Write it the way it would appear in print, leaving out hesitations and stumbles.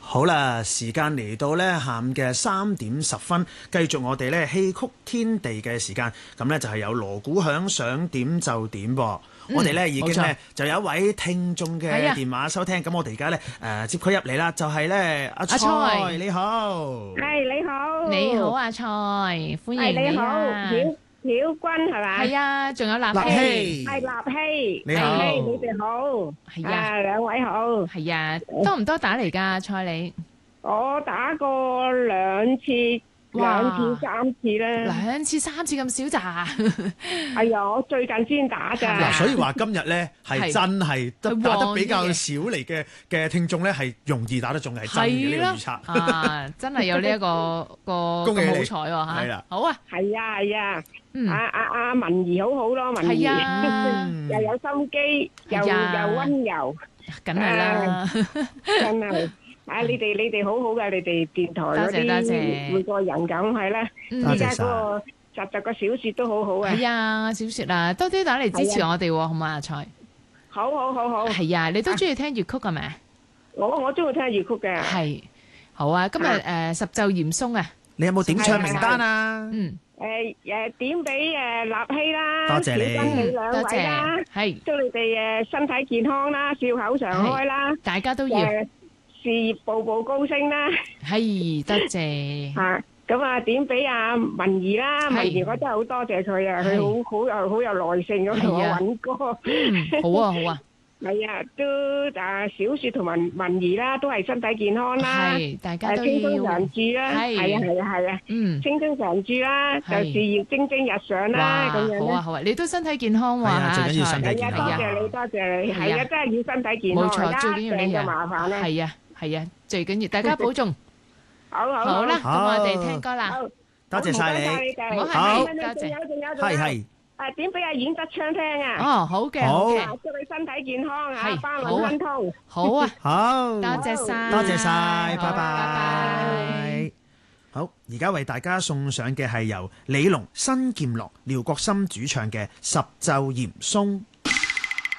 好啦，時間嚟到呢下午嘅3:10，繼續我哋呢戲曲天地嘅時間。咁呢就係有鑼鼓響，想點就點噃。我哋呢已經呢就有一位聽眾嘅電話收聽。咁我哋而家呢接佢入嚟啦，就係呢阿蔡，你好。 係你好， 你好阿蔡，歡迎你啊！ 曉君係咪？ 係啊，仲有立希， 係立希， 你好， 你哋好， 係啊， 兩位好， 係啊，多唔多打嚟㗎？蔡你？ 我打過兩次、3次啦。 2次、3次咁少咋？ 哎呀，我最近先打咋。 嗱，所以話今日咧係真係打得比較少嚟嘅聽眾咧，係容易打得中係真嘅呢個預測。 啊，真係有呢一個恭喜你好彩喎嚇！ 係啦， 好啊， 係啊，阿文儀好好咯，文儀又有心機，又溫柔， 梗係啦， 真係。你哋好好嘅，你哋電台嗰啲每個人咁係啦。而家嗰個集集個小説都好好嘅。 係啊，小説啊，多啲打嚟支持我哋喎，好嘛？阿蔡。 好。 係啊，你都中意聽粵曲係咪？ 我中意聽粵曲嘅。 係。好啊，今日十奏嚴嵩啊， 你有冇點唱名單啊？ 點俾立希啦， 多謝你， 恭喜兩位啦， 係祝你哋身體健康啦，笑口常開啦， 大家都要。 事業步步高升啦， 係多謝嚇。咁啊，點俾阿文儀啦？文儀我真係好多謝佢啊，佢好有耐性咁同我揾歌。 好啊。 係啊，都小説同埋文儀啦，都係身體健康啦， 係大家都要青春常駐啦，係啊，青春常駐啦，就事業蒸蒸日上啦，咁樣咧。 好啊，你都身體健康喎嚇， 最緊要身體健康。 多謝你，係啊，真係要身體健康， 冇錯，最緊要你就麻煩咧。 係啊，最緊要大家保重。好啦，咁我哋聽歌啦。 多謝晒你， 好， 多謝。 係。 點俾阿阮德昌聽啊？ 哦，好嘅， 祝你身體健康啊，翻運亨通。 好啊， 好， 多謝晒， 拜拜。好，而家為大家送上嘅係由李龍、新劍樂、廖國森主唱嘅《十奏嚴嵩》。